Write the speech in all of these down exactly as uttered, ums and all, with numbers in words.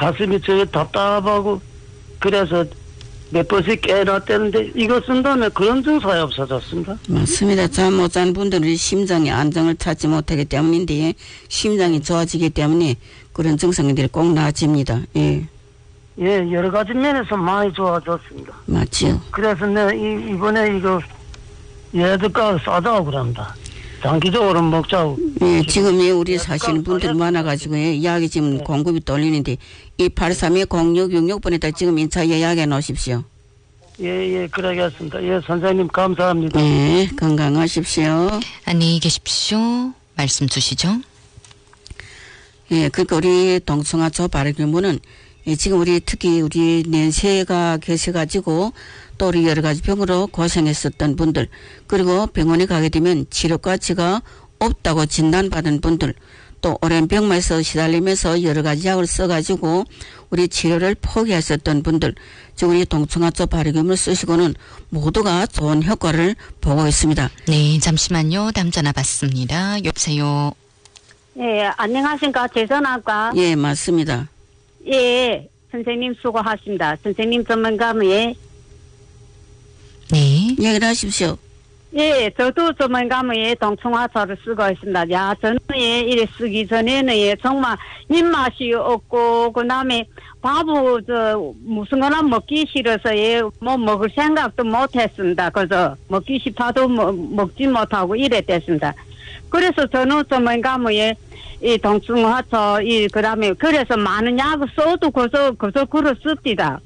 가슴이 저 답답하고 그래서 몇 번씩 깨어났다는데 이거 쓴 다음에 그런 증상이 없어졌습니다. 맞습니다. 잠 못 자는 분들은 심장의 안정을 찾지 못하기 때문인데 심장이 좋아지기 때문에 그런 증상들이 꼭 나아집니다. 예. 예, 여러 가지 면에서 많이 좋아졌습니다. 맞지요. 그래서 내가 이, 이번에 이거 얘들과 싸자고 그럽니다. 장기적으로 먹자고. 예, 지금 예, 우리 사시는 분들 많아가지고 예, 이야기 지금 네. 공급이 떨리는데 이 팔삼이 공육육육 번에다 지금 인차 예약해 놓으십시오. 예, 예, 그러겠습니다. 예, 선생님 감사합니다. 예, 건강하십시오. 안녕히 계십시오. 말씀 주시죠. 예, 그러니까 우리 동충하초 발효규모는 예, 지금 우리 특히 우리 내세가 계셔가지고 또 우리 여러 가지 병으로 고생했었던 분들 그리고 병원에 가게 되면 치료 가치가 없다고 진단받은 분들 또 오랜 병마에서 시달리면서 여러 가지 약을 써가지고 우리 치료를 포기했었던 분들 즉 우리 동충하초 발효균을 쓰시고는 모두가 좋은 효과를 보고 있습니다. 네, 잠시만요. 다음 전화 받습니다. 여보세요. 예, 안녕하십니까. 재선학과. 예, 맞습니다. 예, 선생님 수고하십니다. 선생님 전문가무예. 네. 얘기를 하십시오. 예, 저도 전문가무예 동충하초를 쓰고 있습니다. 야, 저는 예, 이래 쓰기 전에는 예, 정말 입맛이 없고, 그 다음에 밥을 저, 무슨 거나 먹기 싫어서 예, 뭐 먹을 생각도 못 했습니다. 그래서 먹기 싶어도 뭐, 먹지 못하고 이랬댔습니다. 그래서 저는 전문가무예 이 동충하초, 이, 그 다음에, 그래서 많은 약을 써도 그저, 그저 글을 씁니다.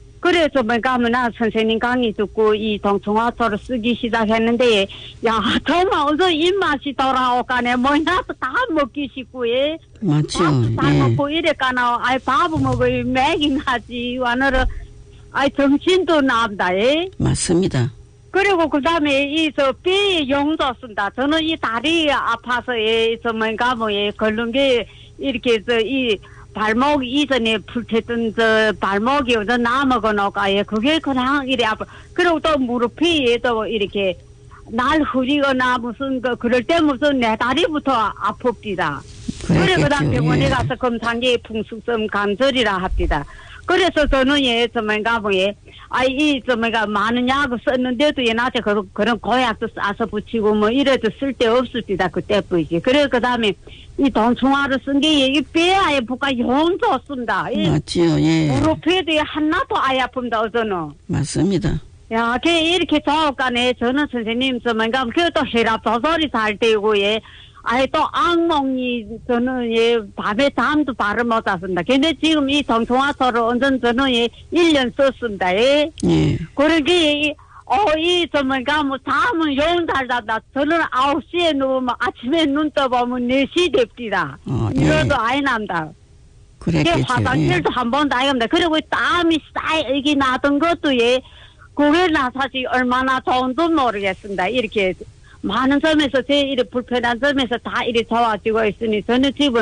그래서 뭔가 나 선생님 강의 듣고 이 동충하초를 쓰기 시작했는데, 야, 정말 어서 입맛이 돌아오가네. 뭐냐도 다 먹기 싶고, 예. 맞죠. 밥도 다 예. 먹고 이래까나, 아이, 밥을 먹어야 맥이 나지. 오늘은, 아이, 정신도 납니다, 예. 맞습니다. 그리고 그 다음에 이 저 뼈에 용도 쓴다. 저는 이 다리 아파서 예, 저 뭔가 뭐예 걸른 게 이렇게 저 이 발목 이전에 불켰던 저 발목이 저 남아가 놓가 예 그게 그냥 이래 아파. 그리고 또 무릎에도 이렇게 날 흐리거나 무슨 그 그럴 때 무슨 내 다리부터 아픕니다. 그래 그다음 병원에 예. 가서 검사한 풍수성 관절이라 합니다. 그래서 저는 예, 저 뭔가 뭐예 아이, 이, 저, 뭐가, 많은 약을 썼는데도, 예, 나한테 그런, 그런 고약도 싸서 붙이고, 뭐, 이래도 쓸데 없습니다. 그때 뿐이지. 그래, 그 다음에, 이 동충하를 쓴 게, 이 뼈에 부가 영 좋습니다. 맞지요, 예. 무릎에도 하나도 아예 아픕니다, 어저는. 맞습니다. 야, 걔 이렇게 좋을까네. 저는 선생님, 저, 뭔가, 그또 혈압 조절이 잘 되고, 예. 아예 또 악몽이 저는 예 밤에 잠도 바로 못 잤습니다. 근데 지금 이 동충하초를 완전 저는 예 일 년 썼습니다. 예. 예. 그러게 어이 전문가 뭐 잠은 영 잘 잤다. 저는 아홉 시에 누우면 아침에 눈 떠보면 네 시 됩니다. 어, 예. 이러도 아예 난다. 그랬겠죠. 화장실도 예. 한 번도 안 갑니다. 그리고 땀이 쌓이게 나던 것도 예 그게 나 사실 얼마나 좋은지 모르겠습니다. 이렇게. 많은 점에서 제 일이 불편한 점에서 다 일이 좋아지고 있으니 저는 지금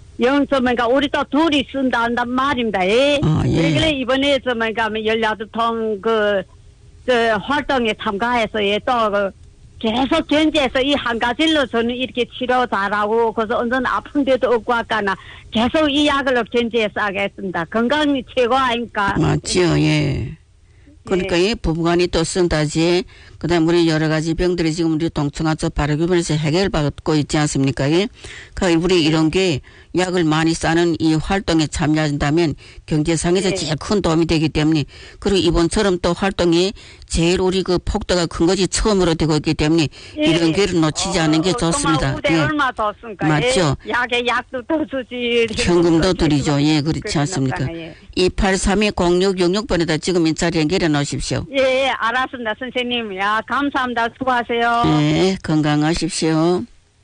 영점인가 우리 또 둘이 쓴다 한단 말입니다. 예. 어, 예. 그래 이번에 점인가 열여덟 통 그 저 활동에 참가해서 예 또 그 계속 견제해서 이 한 가지로 저는 이렇게 치료 잘하고 그래서 언제는 아픈 데도 없고 아까나 계속 이 약을 견제해서 하겠습니다. 건강이 최고 아닙니까? 맞지요. 예. 그러니까 예. 이 부부간이 또 쓴다지. 그 다음 우리 여러 가지 병들이 지금 우리 동충하초 발효균에서 해결받고 있지 않습니까? 예? 그러니까 우리 이런 게 약을 많이 싸는 이 활동에 참여한다면 경제상에서 네. 제일 큰 도움이 되기 때문에 그리고 이번처럼 또 활동이 제일 우리 그 폭도가 큰 것이 처음으로 되고 있기 때문에 예. 이런 기회를 놓치지 어, 않는 게 좋습니다. 우대 예. 얼마 줬습니까? 맞죠? 예. 약에 약도 더 주지. 현금도 드리죠. 예, 그렇지 않습니까? 예. 이팔삼이 공육육육 번에다 지금 인사를 연결해 놓으십시오. 예, 알았습니다. 선생님. 야, 감사합니다. 수고하세요. 네, 건강하십시오.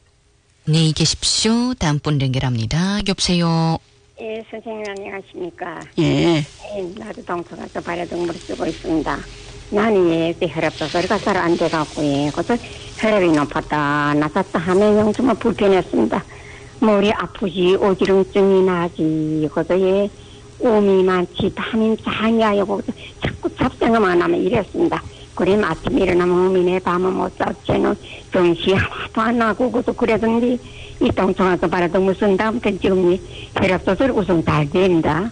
네, 계십시오. 다음 분 연결합니다. 여보세요. 예, 선생님 안녕하십니까? 예. 예, 나도 동충하초 발효등물을 쓰고 있습니다. 나는 예, 혈압 조절이 잘 안 돼갖고 예, 그래서 혈압이 높았다 낮았다 하면 영 정말 불편했습니다. 머리 아프지, 어지럼증이 나지, 그래서 예, 오미 많지, 담임 장이하고 자꾸 잡생각만 하면 이랬습니다. 그래 아침에 일어나면 어미네 밤은 못 잤지는 정신이 하나도 안 나고 그래서 그러던데 이 동충하초 발효등물 쓴 다음부터 지금 혈압 조절이 우선 잘 됩니다.